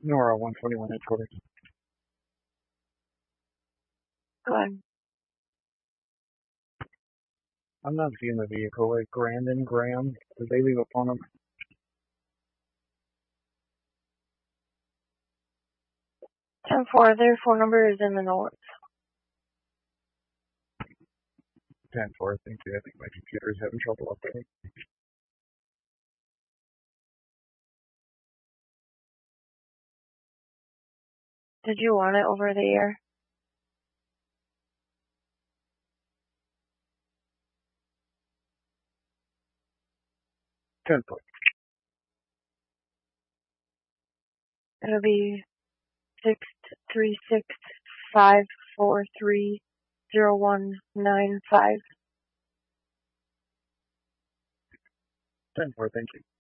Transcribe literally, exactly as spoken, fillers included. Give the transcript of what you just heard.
Nora one twenty-one headquarters. Go ahead. I'm not seeing the vehicle. Like Grandin Graham, did they leave a phone number? ten four, their phone number is in the notes. ten four, thank you. I think my computer is having trouble updating. Did you want it over the air? ten four. It'll be six three six five four three zero one nine five. ten four, thank you.